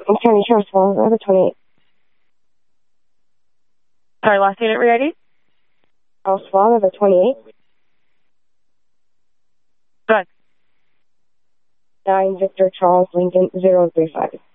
County Sheriff's Office, over 28. Sorry, last unit re-ID? Alpha, over 28. Go ahead. 9 Victor Charles Lincoln 035.